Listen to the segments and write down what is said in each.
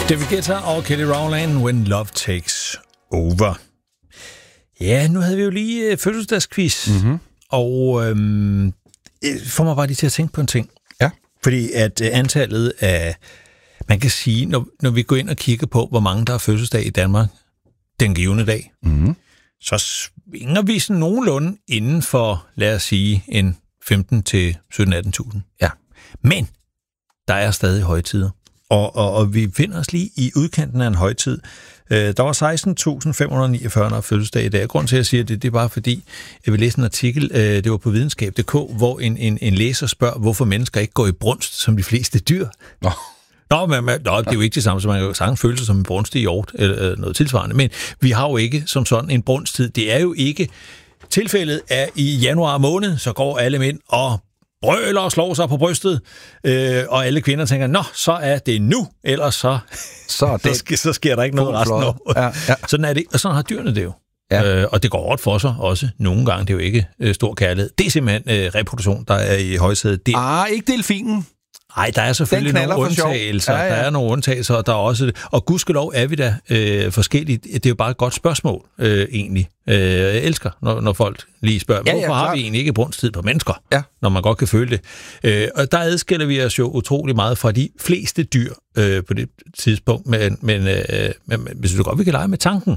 David Guetta og Kelly Rowland, When Love Takes Over. Ja, nu havde vi jo lige fødselsdagsquiz, og får mig bare lige til at tænke på en ting. Ja. Fordi at antallet af, man kan sige, når vi går ind og kigger på, hvor mange der har fødselsdag i Danmark den givne dag, så svinger vi sådan nogenlunde inden for, lad os sige, en 15 til 17-18.000. Ja. Men der er stadig højtider. Og vi finder os lige i udkanten af en højtid. Der var 16.549 fødselsdag i dag. Grunden til, at jeg siger det er bare fordi, jeg vil læse en artikel, det var på videnskab.dk, hvor en læser spørger, hvorfor mennesker ikke går i brunst som de fleste dyr. Nå, det er jo ikke det samme, som man kan jo sagtens føle sig som en brunstig hjort, eller noget tilsvarende. Men vi har jo ikke som sådan en brunsttid. Det er jo ikke tilfældet, at i januar måned, så går alle mænd og brøler og slår sig på brystet, og alle kvinder tænker, nå, så er det nu, ellers så sker der ikke noget resten af året. Ja. Sådan er det, og sådan har dyrene det jo. Ja. Og det går hårdt for sig også nogle gange. Det er jo ikke stor kærlighed. Det er simpelthen reproduktion, der er i højsædet. Ikke delfinen. Nej, der er selvfølgelig nogle undtagelser. Ja. Der er nogle undtagelser, og der er også... Og gudskelov er vi da forskellige. Det er jo bare et godt spørgsmål, egentlig. Jeg elsker, når folk lige spørger, hvorfor har vi egentlig ikke brunstid på mennesker, når man godt kan føle det. Og der adskiller vi os jo utrolig meget fra de fleste dyr på det tidspunkt, men hvis du godt vi kan lege med tanken.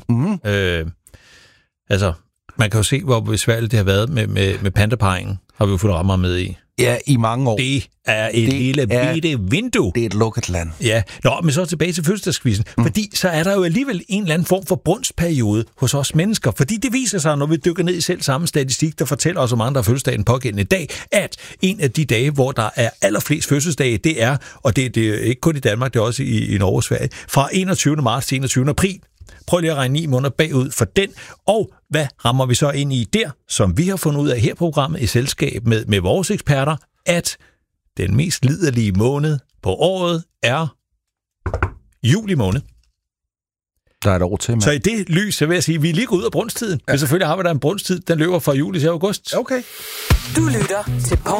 Altså, man kan jo se, hvor besværligt det har været med pandaparringen, har vi jo fået rammer med i. Ja, i mange år. Det er et lille bitte vindue. Det er et lukket land. Ja, men så tilbage til fødselsdagskvisten. Fordi så er der jo alligevel en eller anden form for brunstperiode hos os mennesker. Fordi det viser sig, når vi dykker ned i selv samme statistik, der fortæller os, hvor mange der har fødselsdag den pågældende dag, at en af de dage, hvor der er allerflest fødselsdage, det er, og det er ikke kun i Danmark, det er også i Norge og Sverige, fra 21. marts til 21. april. Prøv lige at regne 9 måneder bagud for den. Og hvad rammer vi så ind i der, som vi har fundet ud af her på programmet i selskab med vores eksperter, at den mest liderlige måned på året er juli måned. Der er et år til, man. Så i det lys, så vil jeg sige, at vi er lige gået ud af brunsttiden. Men selvfølgelig har vi der en brunsttid, den løber fra juli til august. Okay. Du lytter til